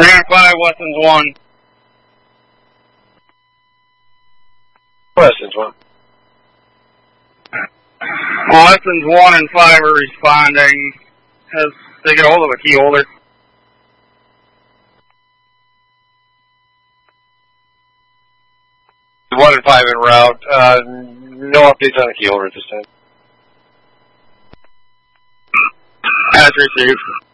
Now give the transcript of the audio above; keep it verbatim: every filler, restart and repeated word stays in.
Three and five, Weston's one. Weston's one. Weston's one and five are responding. Has they get a hold of a key holder? One and five en route. Uh, no updates on the key holder at this time. Has received.